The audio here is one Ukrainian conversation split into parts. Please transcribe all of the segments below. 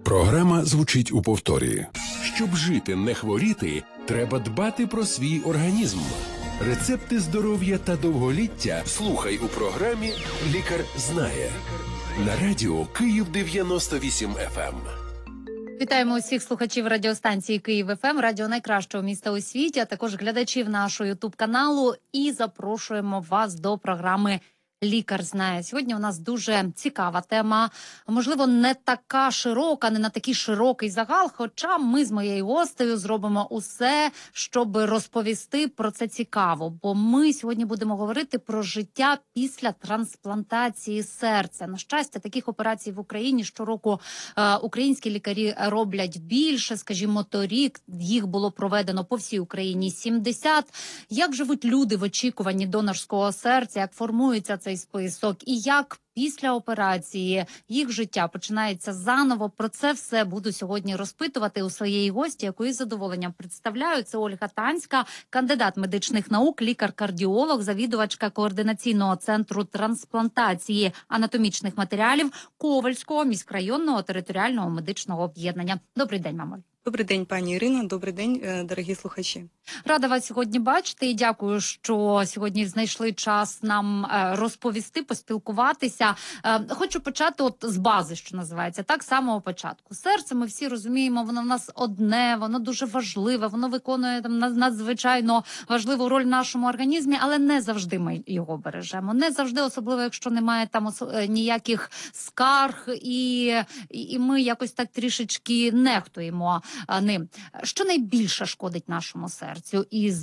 Програма звучить у повторі. Щоб жити, не хворіти, треба дбати про свій організм. Рецепти здоров'я та довголіття слухай у програмі «Лікар знає» на радіо Київ 98 FM. Вітаємо усіх слухачів радіостанції Київ ФМ, радіо найкращого міста у світі, а також глядачів нашого ютуб-каналу. І запрошуємо вас до програми «Лікар знає». Сьогодні у нас дуже цікава тема, можливо, не така широка, не на такий широкий загал, хоча ми з моєю гостею зробимо усе, щоб розповісти про це цікаво. Бо ми сьогодні будемо говорити про життя після трансплантації серця. На щастя, таких операцій в Україні щороку українські лікарі роблять більше. Скажімо, торік їх було проведено по всій Україні 70. Як живуть люди в очікуванні донорського серця, як формується цей список і як після операції їх життя починається заново. Про це все буду сьогодні розпитувати у своєї гості, яку із задоволенням представляю. Це Ольга Танська, кандидат медичних наук, лікар-кардіолог, завідувачка координаційного центру трансплантації анатомічних матеріалів Ковальського міськрайонного територіального медичного об'єднання. Добрий день, мамо. Добрий день, пані Ірино. Добрий день, дорогі слухачі. Рада вас сьогодні бачити і дякую, що сьогодні знайшли час нам розповісти, поспілкуватися. Хочу почати з бази, що називається, так, самого початку. Серце, ми всі розуміємо, воно в нас одне, воно дуже важливе, воно виконує надзвичайно важливу роль в нашому організмі, але не завжди ми його бережемо. Не завжди, особливо, якщо немає там ніяких скарг, і ми якось так трішечки нехтуємо ним. Що найбільше шкодить нашому серцю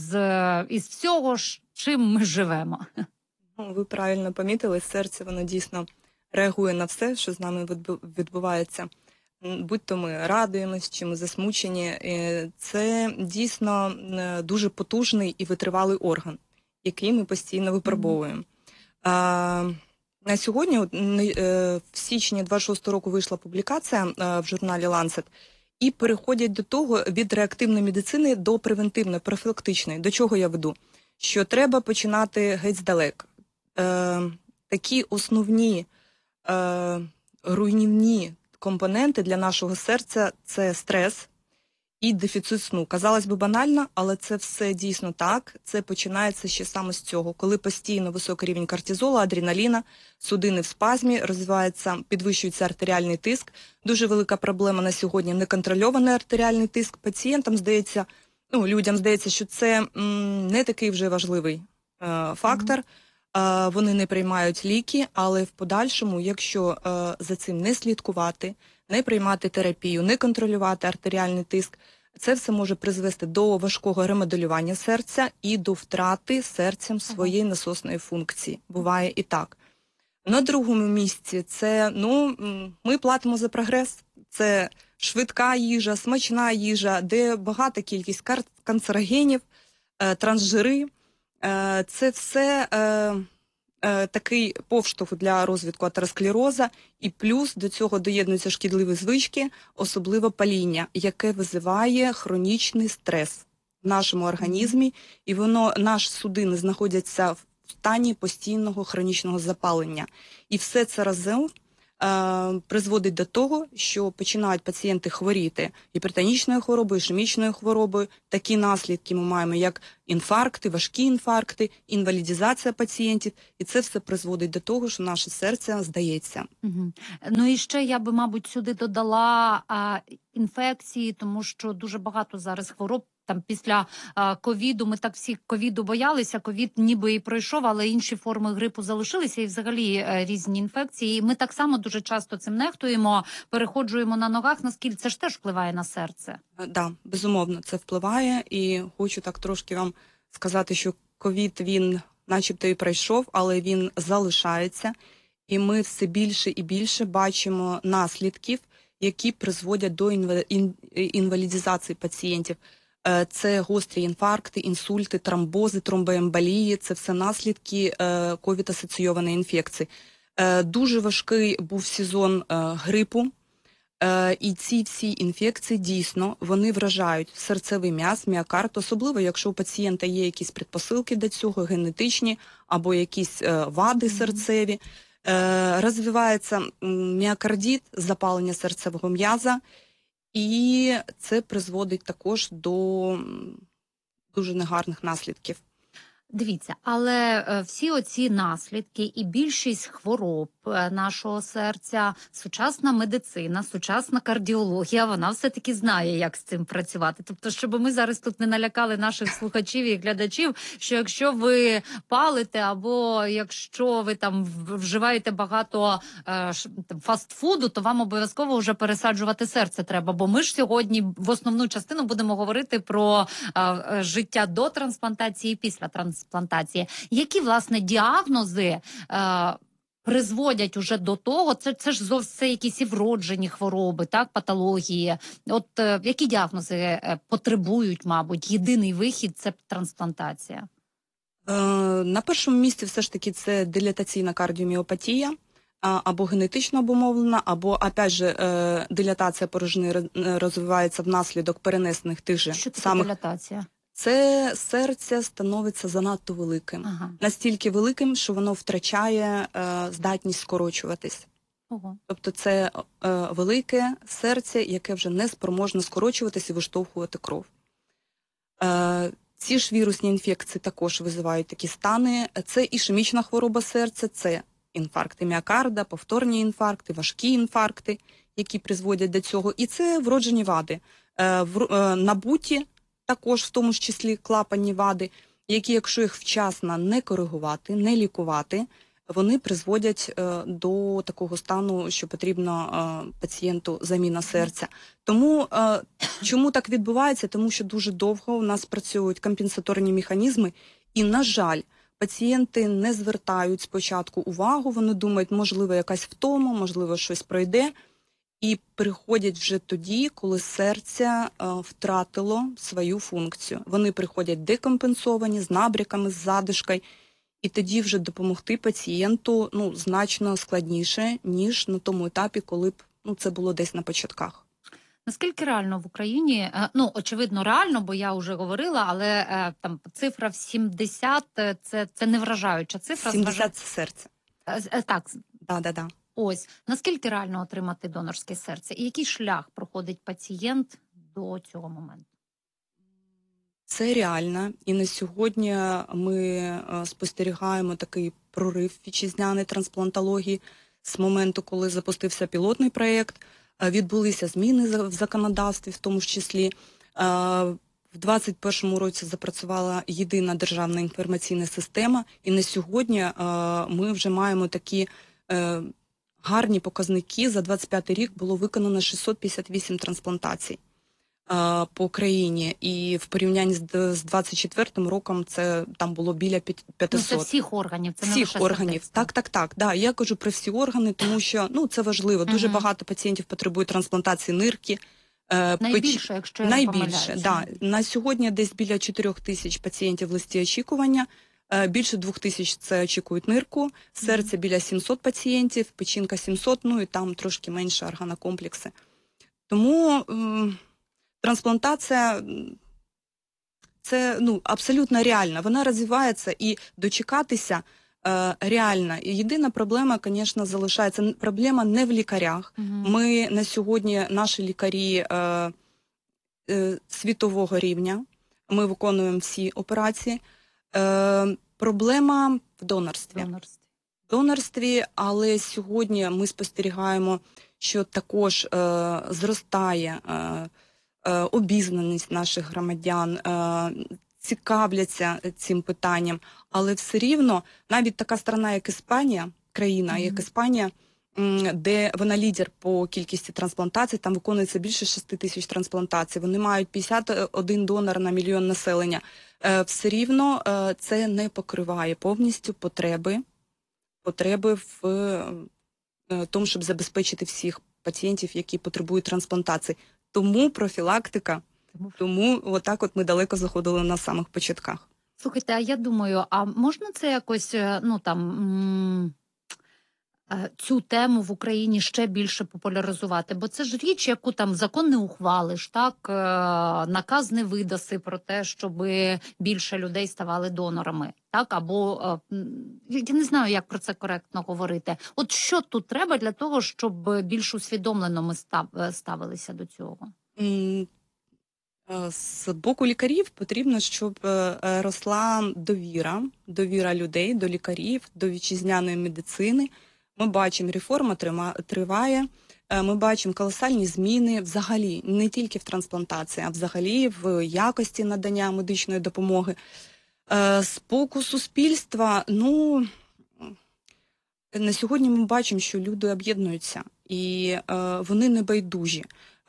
із всього, чим ми живемо? Ви правильно помітили, серце, воно дійсно реагує на все, що з нами відбувається. Будь-то ми радуємось, чи ми засмучені. Це дійсно дуже потужний і витривалий орган, який ми постійно випробовуємо. На сьогодні, в січні 26 року вийшла публікація в журналі Lancet, і переходять до того від реактивної медицини до превентивної, профілактичної. До чого я веду? Що треба починати геть здалека. Такі основні руйнівні компоненти для нашого серця – це стрес і дефіцит сну. Казалось би банально, але це все дійсно так. Це починається ще саме з цього. Коли постійно високий рівень кортизолу, адреналіна, судини в спазмі, розвивається, підвищується артеріальний тиск. Дуже велика проблема на сьогодні – неконтрольований артеріальний тиск. Пацієнтам здається, людям здається, що це не такий вже важливий фактор. Вони не приймають ліки, але в подальшому, якщо за цим не слідкувати, не приймати терапію, не контролювати артеріальний тиск, це все може призвести до важкого ремоделювання серця і до втрати серцем своєї насосної функції. Буває і так. На другому місці це, ми платимо за прогрес. Це швидка їжа, смачна їжа, де багата кількість канцерогенів, трансжири. Це все такий повштовх для розвитку атеросклероза, і плюс до цього доєднуються шкідливі звички, особливо паління, яке визиває хронічний стрес в нашому організмі, і наші судини знаходяться в стані постійного хронічного запалення. І все це разом призводить до того, що починають пацієнти хворіти гіпертонічною хворобою, ішемічною хворобою. Такі наслідки ми маємо, як інфаркти, важкі інфаркти, інвалідизація пацієнтів. І це все призводить до того, що наше серце здається. Ну і ще я би, мабуть, сюди додала інфекції, тому що дуже багато зараз хвороб. Там після ковіду, ми так всі ковіду боялися, ковід ніби і пройшов, але інші форми грипу залишилися і взагалі різні інфекції. І ми так само дуже часто цим нехтуємо, переходжуємо на ногах, наскільки це ж теж впливає на серце? Так, безумовно, це впливає, і хочу так трошки вам сказати, що ковід, він начебто і пройшов, але він залишається, і ми все більше і більше бачимо наслідків, які призводять до інвалідизації пацієнтів. Це гострі інфаркти, інсульти, тромбози, тромбоемболії – це все наслідки ковід-асоційованої інфекції. Дуже важкий був сезон грипу, і ці всі інфекції дійсно, вони вражають серцевий м'яз, міокард, особливо якщо у пацієнта є якісь предпосилки до цього, генетичні або якісь вади серцеві. Розвивається міокардит, запалення серцевого м'яза, і це призводить також до дуже негарних наслідків. Дивіться, але всі оці наслідки і більшість хвороб нашого серця, сучасна медицина, сучасна кардіологія, вона все-таки знає, як з цим працювати. Тобто, щоб ми зараз тут не налякали наших слухачів і глядачів, що якщо ви палите або якщо ви там вживаєте багато фастфуду, то вам обов'язково вже пересаджувати серце треба. Бо ми ж сьогодні в основну частину будемо говорити про життя до трансплантації і після трансплантації. Які, власне, діагнози призводять уже до того, це ж зовсім якісь і вроджені хвороби, так, патології. От які діагнози потребують, мабуть, єдиний вихід – це трансплантація? На першому місці все ж таки це дилатаційна кардіоміопатія, або генетично обумовлена, або, опять же, дилатація порожнини розвивається внаслідок перенесених тих же Що таке самих... дилатація? Це серце становиться занадто великим. Ага. Настільки великим, що воно втрачає здатність скорочуватись. Ого. Тобто це велике серце, яке вже не спроможне скорочуватись і виштовхувати кров. Ці ж вірусні інфекції також визивають такі стани. Це ішемічна хвороба серця, це інфаркти міокарда, повторні інфаркти, важкі інфаркти, які призводять до цього. І це вроджені вади. Набуті також в тому ж числі клапанні вади, які, якщо їх вчасно не коригувати, не лікувати, вони призводять до такого стану, що потрібно пацієнту заміна серця. Тому, чому так відбувається? Тому що дуже довго у нас працюють компенсаторні механізми, і, на жаль, пацієнти не звертають спочатку увагу, вони думають, можливо, якась втома, можливо, щось пройде, і приходять вже тоді, коли серце втратило свою функцію. Вони приходять декомпенсовані, з набряками, з задишкою, і тоді вже допомогти пацієнту значно складніше, ніж на тому етапі, коли б це було десь на початках. Наскільки реально в Україні, очевидно реально, бо я вже говорила, але там цифра в 70 – це не вражаюча цифра. 70 – це серце. Так. Да. Ось, наскільки реально отримати донорське серце? І який шлях проходить пацієнт до цього моменту? Це реально. І на сьогодні ми спостерігаємо такий прорив вітчизняної трансплантології з моменту, коли запустився пілотний проєкт. Відбулися зміни в законодавстві, в тому ж числі. В 2021 році запрацювала єдина державна інформаційна система. І на сьогодні ми вже маємо такі гарні показники. За 2025 рік було виконано 658 трансплантацій по країні. І в порівнянні з 2024 роком це там було біля 500. Це всіх органів, це не лише органів. сердечко. Так. Да. Я кажу про всі органи, тому що це важливо. Дуже багато пацієнтів потребують трансплантації нирки. Найбільше, якщо я не помиляюся. Да. На сьогодні десь біля 4 тисяч пацієнтів в листі очікування. Більше 2 тисяч це очікують нирку, серце біля 700 пацієнтів, печінка 700, і там трошки менше органокомплекси. Тому трансплантація це абсолютно реально. Вона розвивається і дочекатися реально. Єдина проблема, звісно, залишається. Проблема не в лікарях. Ми на сьогодні, наші лікарі світового рівня, ми виконуємо всі операції. Проблема в донорстві, але сьогодні ми спостерігаємо, що також зростає обізнаність наших громадян, цікавляться цим питанням, але все рівно навіть така страна, як Іспанія, як Іспанія, де вона лідер по кількості трансплантацій, там виконується більше 6 тисяч трансплантацій, вони мають 51 донор на мільйон населення. Все рівно це не покриває повністю потреби в тому, щоб забезпечити всіх пацієнтів, які потребують трансплантації. Тому профілактика, тому отак ми далеко заходили на самих початках. Слухайте, а я думаю, а можна це якось, цю тему в Україні ще більше популяризувати? Бо це ж річ, яку там закон не ухвалиш, так, наказ не видаси про те, щоб більше людей ставали донорами, так, або, я не знаю, як про це коректно говорити. От що тут треба для того, щоб більш усвідомлено ми ставилися до цього? З боку лікарів потрібно, щоб росла довіра людей до лікарів, до вітчизняної медицини. Ми бачимо, реформа триває, ми бачимо колосальні зміни взагалі, не тільки в трансплантації, а взагалі в якості надання медичної допомоги. З боку суспільства, на сьогодні ми бачимо, що люди об'єднуються і вони не байдужі.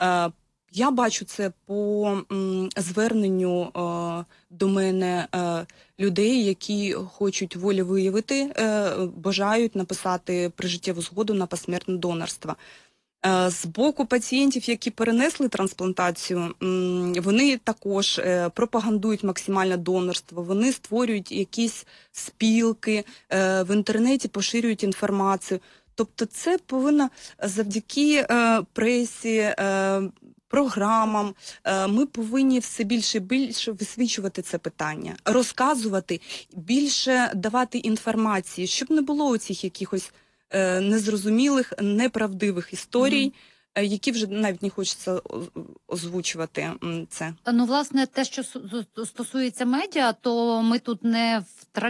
Я бачу це по зверненню до мене людей, які хочуть волю виявити, бажають написати прижиттєву згоду на посмертне донорство. З боку пацієнтів, які перенесли трансплантацію, вони також пропагандують максимальне донорство, вони створюють якісь спілки, в інтернеті поширюють інформацію. Тобто це повинно завдяки пресі, програмам, ми повинні все більше і більше висвічувати це питання, розказувати, більше давати інформації, щоб не було оцих якихось незрозумілих, неправдивих історій, які вже навіть не хочеться озвучувати це. Власне, те, що стосується медіа, то ми тут не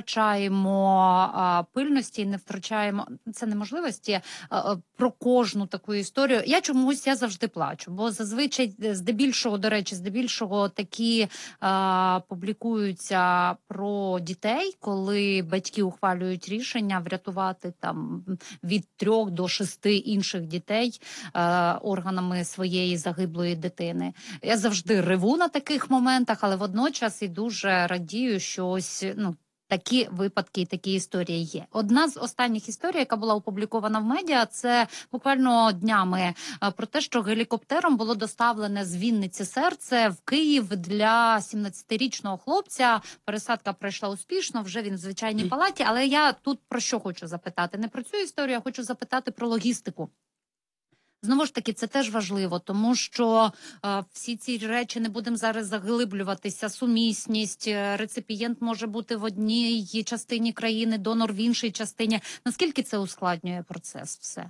втрачаємо пильності, не втрачаємо, це неможливості, про кожну таку історію. Я завжди плачу, бо зазвичай, здебільшого такі публікуються про дітей, коли батьки ухвалюють рішення врятувати там від 3 до 6 інших дітей органами своєї загиблої дитини. Я завжди реву на таких моментах, але водночас і дуже радію, що ось такі випадки і такі історії є. Одна з останніх історій, яка була опублікована в медіа, це буквально днями про те, що гелікоптером було доставлене з Вінниці серце в Київ для 17-річного хлопця. Пересадка пройшла успішно, вже він в звичайній палаті. Але я тут про що хочу запитати? Не про цю історію, я хочу запитати про логістику. Знову ж таки, це теж важливо, тому що всі ці речі, не будемо зараз заглиблюватися, сумісність, реципієнт може бути в одній частині країни, донор в іншій частині. Наскільки це ускладнює процес все?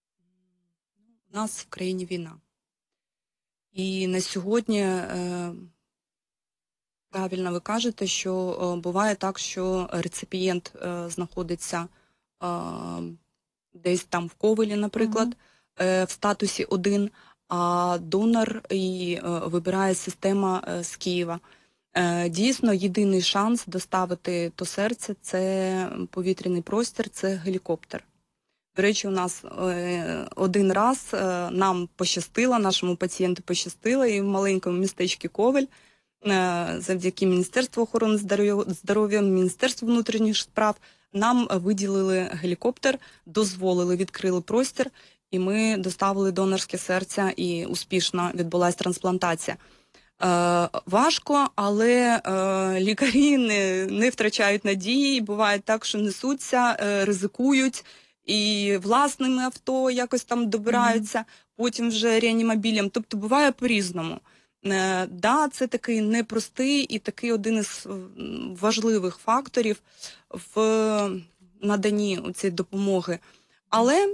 У нас в країні війна. І на сьогодні, правильно ви кажете, що буває так, що реципієнт знаходиться десь там в Ковелі, наприклад, в статусі 1, а донор і вибирає система з Києва. Дійсно, єдиний шанс доставити то серце – це повітряний простір, це гелікоптер. До речі, у нас один раз нам пощастило, нашому пацієнту пощастило, і в маленькому містечку Ковель завдяки Міністерству охорони здоров'я, Міністерству внутрішніх справ нам виділили гелікоптер, дозволили, відкрили простір, і ми доставили донорське серце, і успішно відбулася трансплантація. Важко, але лікарі не втрачають надії, буває так, що несуться, ризикують, і власними авто якось там добираються, потім вже реанімобілем. Тобто буває по-різному. Да, це такий непростий і такий один із важливих факторів в наданні цієї допомоги. Але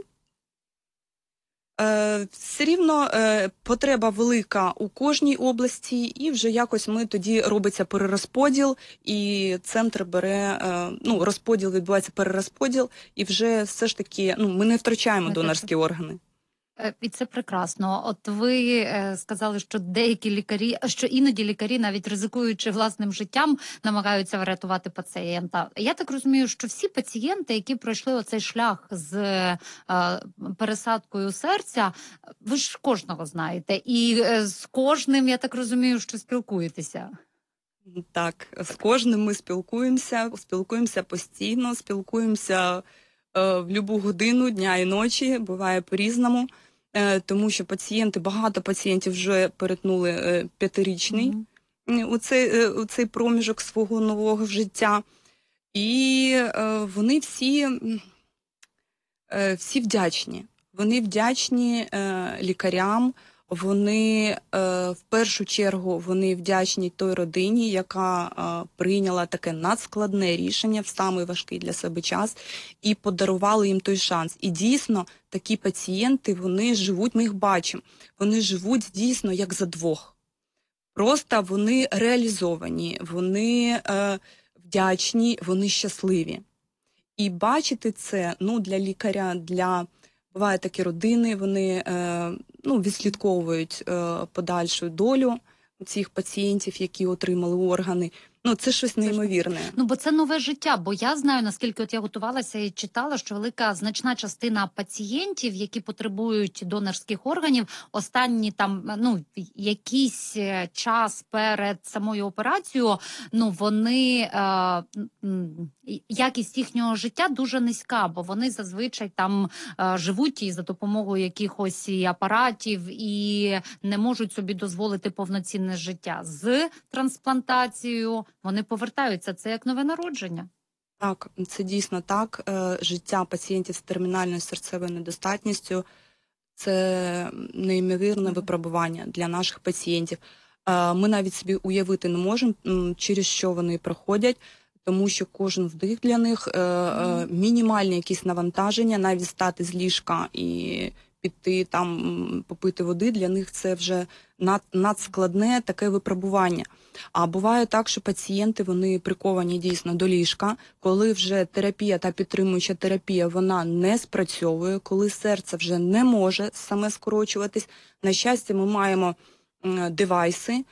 все рівно потреба велика у кожній області, і вже якось тоді робиться перерозподіл, і центр бере, розподіл, відбувається перерозподіл, і вже все ж таки, ми не втрачаємо донорські органи. І це прекрасно. От ви сказали, що деякі лікарі, що іноді лікарі, навіть ризикуючи власним життям, намагаються врятувати пацієнта. Я так розумію, що всі пацієнти, які пройшли оцей шлях з пересадкою серця, ви ж кожного знаєте. І з кожним, я так розумію, що спілкуєтеся. Так, з кожним ми спілкуємося постійно, спілкуємося в будь-яку годину дня і ночі, буває по-різному, тому що багато пацієнтів вже перетнули 5-річний у цей проміжок свого нового життя. І вони всі Всі вдячні. Вони вдячні лікарям, вони в першу чергу вони вдячні той родині, яка прийняла таке надскладне рішення в самий важкий для себе час і подарували їм той шанс. І дійсно такі пацієнти, вони живуть, ми їх бачимо, вони живуть дійсно як за двох. Просто вони реалізовані, вони вдячні, вони щасливі. І бачити це, для лікаря, бувають такі родини, вони відслідковують подальшу долю цих пацієнтів, які отримали органи. Це щось неймовірне. Бо це нове життя, бо я знаю, наскільки я готувалася і читала, що велика значна частина пацієнтів, які потребують донорських органів, останні якийсь час перед самою операцією, вони якість їхнього життя дуже низька, бо вони зазвичай там живуть і за допомогою якихось апаратів і не можуть собі дозволити повноцінне життя. З трансплантацією вони повертаються. Це як нове народження. Так, це дійсно так. Життя пацієнтів з термінальною серцевою недостатністю – це неймовірне випробування для наших пацієнтів. Ми навіть собі уявити не можемо, через що вони проходять, тому що кожен вдих для них мінімальні якісь навантаження, навіть стати з ліжка і піти там попити води, для них це вже надскладне таке випробування. А буває так, що пацієнти, вони приковані дійсно до ліжка, коли вже терапія та підтримуюча терапія, вона не спрацьовує, коли серце вже не може саме скорочуватись. На щастя, ми маємо девайси,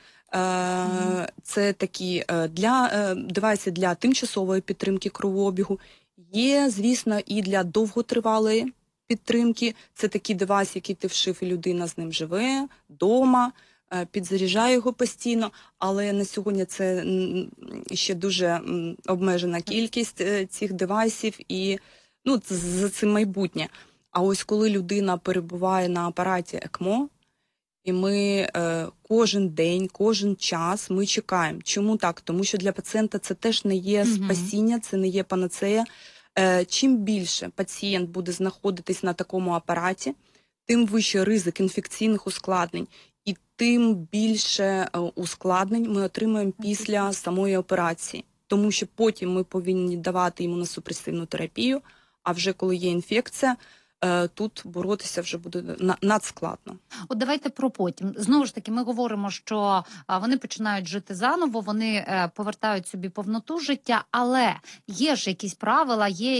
це такі девайси для тимчасової підтримки кровообігу. Є, звісно, і для довготривалої підтримки. Це такі девайси, які ти вшив, і людина з ним живе, вдома, підзаряджає його постійно, але на сьогодні це ще дуже обмежена кількість цих девайсів, і за цим майбутнє. А ось коли людина перебуває на апараті ЕКМО, і ми кожен день, кожен час ми чекаємо. Чому так? Тому що для пацієнта це теж не є спасіння, це не є панацея. Чим більше пацієнт буде знаходитись на такому апараті, тим вищий ризик інфекційних ускладнень. І тим більше ускладнень ми отримуємо після самої операції. Тому що потім ми повинні давати імуносупресивну терапію, а вже коли є інфекція, тут боротися вже буде надскладно. От давайте про потім. Знову ж таки, ми говоримо, що вони починають жити заново, вони повертають собі повноту життя, але є ж якісь правила, є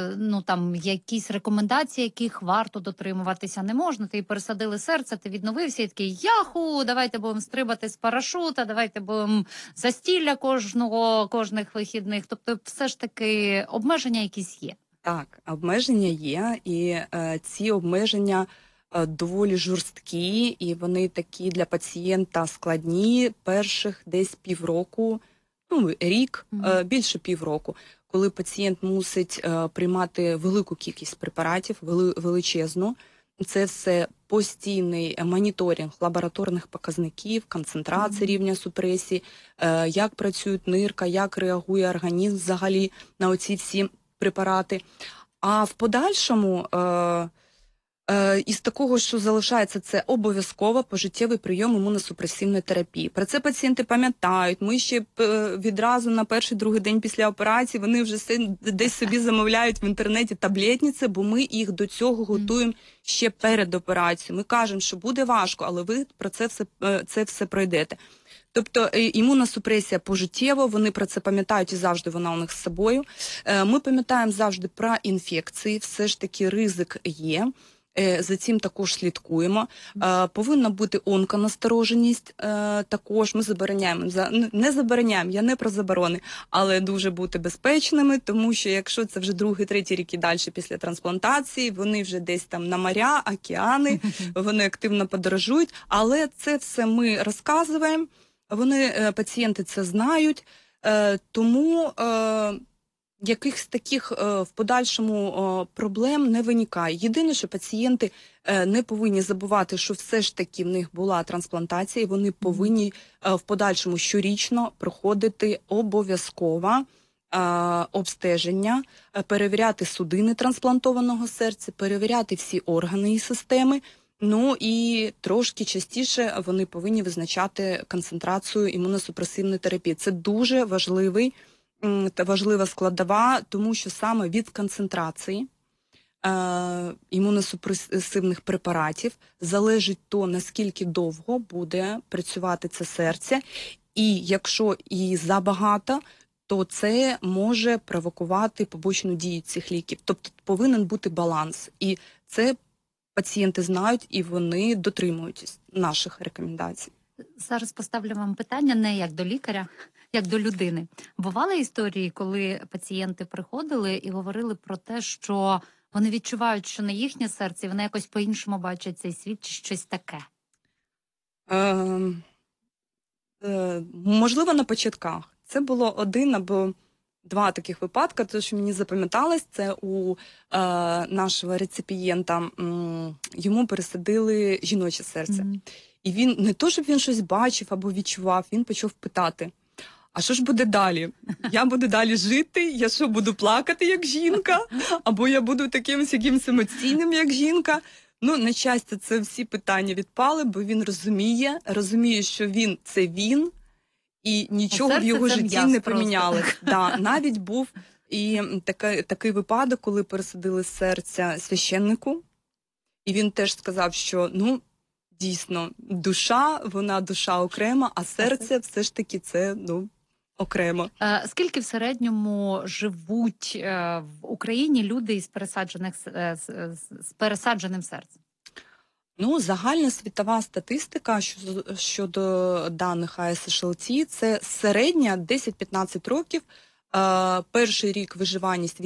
якісь рекомендації, яких варто дотримуватися. Не можна, ти пересадили серце, ти відновився і такий, яху, давайте будемо стрибати з парашута, давайте будемо застілля кожних вихідних. Тобто все ж таки обмеження якісь є. Так, обмеження є, і ці обмеження доволі жорсткі, і вони такі для пацієнта складні перших десь півроку, рік, більше півроку, коли пацієнт мусить приймати велику кількість препаратів, величезну. Це все постійний моніторинг лабораторних показників, концентрації рівня супресії, як працює нирка, як реагує організм взагалі на оці всі препарати. А в подальшому із такого, що залишається, це обов'язково пожиттєвий прийом імуносупресивної терапії. Про це пацієнти пам'ятають. Ми ще відразу на перший-другий день після операції, вони вже десь собі замовляють в інтернеті таблетниці, бо ми їх до цього готуємо ще перед операцією. Ми кажемо, що буде важко, але ви про це все пройдете. Тобто імуносупресія пожиттєво, вони про це пам'ятають і завжди вона у них з собою. Ми пам'ятаємо завжди про інфекції, все ж таки ризик є. За цим також слідкуємо. Повинна бути онконастороженість також. Ми не забороняємо, я не про заборони, але дуже бути безпечними, тому що якщо це вже другий, третій рік і далі після трансплантації, вони вже десь там на моря, океани, вони активно подорожують, але це все ми розказуємо, пацієнти це знають, тому якихось таких в подальшому проблем не виникає. Єдине, що пацієнти не повинні забувати, що все ж таки в них була трансплантація, і вони повинні в подальшому щорічно проходити обов'язково обстеження, перевіряти судини трансплантованого серця, перевіряти всі органи і системи. Ну і трошки частіше вони повинні визначати концентрацію імуносупресивної терапії. Це дуже важлива складова, тому що саме від концентрації імуносупресивних препаратів залежить то, наскільки довго буде працювати це серце. І якщо і забагато, то це може провокувати побочну дію цих ліків. Тобто повинен бути баланс. І це пацієнти знають, і вони дотримуються наших рекомендацій. Зараз поставлю вам питання не як до лікаря, як до людини. Бували історії, коли пацієнти приходили і говорили про те, що вони відчувають, що не їхнє серце, і вони якось по-іншому бачать цей світ, чи щось таке? Можливо, на початках. Це було один або два таких випадки, те, що мені запам'яталось, це у нашого реципієнта, йому пересадили жіноче серце. І він, не то, щоб він щось бачив або відчував, він почав питати, а що ж буде далі? Я буду далі жити? Я що, буду плакати, як жінка? Або я буду таким якимось емоційним, як жінка? Ну, на щастя, це всі питання відпали, бо він розуміє, що він – це він, і нічого в його житті не помінялось. Да, навіть був і такий випадок, коли пересадили серця священнику, і він теж сказав, що, ну, дійсно, вона душа окрема, а серце все ж таки це, ну, окремо. Скільки в середньому живуть в Україні люди із пересадженим серцем? Ну, загальна світова статистика щодо даних АСШЛТ – це середня 10-15 років. Перший рік виживаність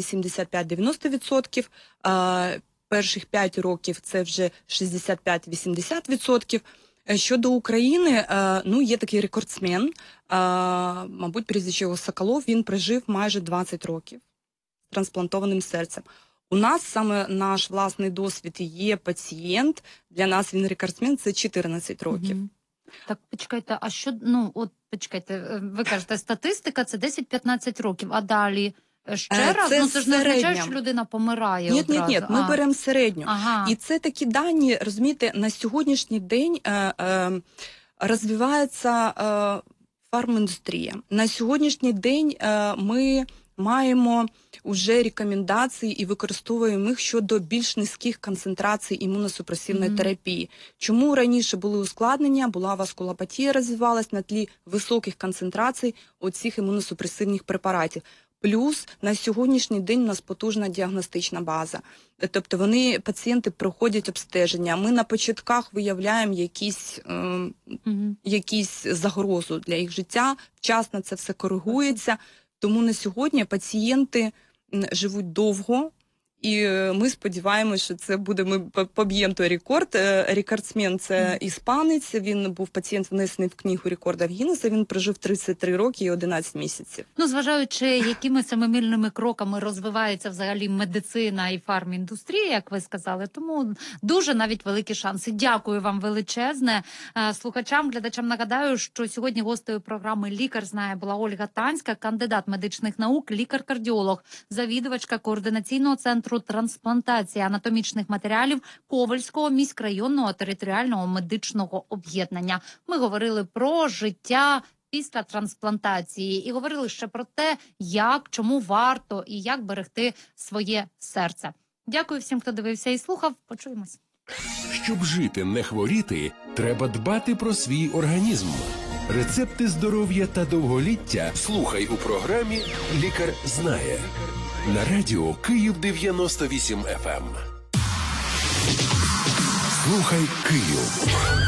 85-90%, перших 5 років це вже 65-80%. Щодо України, ну, є такий рекордсмен, мабуть, прізвище його Соколов, він прожив майже 20 років з трансплантованим серцем. У нас саме наш власний досвід є пацієнт, для нас він рекордсмен, це 14 років. Так, почекайте, а що, почекайте, ви кажете, статистика це 10-15 років, а далі ще раз? Це ж не означає, що людина помирає одразу. Ні, ми беремо середню. І це такі дані, розумієте, на сьогоднішній день розвивається фарміндустрія. На сьогоднішній день ми маємо вже рекомендації і використовуємо їх щодо більш низьких концентрацій імуносупресивної терапії. Чому раніше були ускладнення, була васкулопатія розвивалась на тлі високих концентрацій оцих імуносупресивних препаратів. Плюс на сьогоднішній день у нас потужна діагностична база. Тобто пацієнти проходять обстеження. Ми на початках виявляємо якісь загрозу для їх життя, вчасно це все коригується. Тому на сьогодні пацієнти живуть довго, і ми сподіваємося, що це буде, ми поб'ємо той рекорд. Рекордсмен – це іспанець, він був пацієнт внесений в книгу рекордів Гіннеса, він прожив 33 роки і 11 місяців. Ну, зважаючи, якими семимильними кроками розвивається взагалі медицина і фарміндустрія, як ви сказали, тому дуже навіть великі шанси. Дякую вам величезне. Слухачам, глядачам нагадаю, що сьогодні гостею програми «Лікар знає» була Ольга Танська, кандидат медичних наук, лікар-кардіолог, завідувачка координаційного центру трансплантації анатомічних матеріалів Ковельського міськрайонного територіального медичного об'єднання. Ми говорили про життя після трансплантації і говорили ще про те, чому варто і як берегти своє серце. Дякую всім, хто дивився і слухав. Почуємось. Щоб жити, не хворіти, треба дбати про свій організм. Рецепти здоров'я та довголіття слухай у програмі «Лікар знає» на радіо Київ 98 FM. Слухай Київ.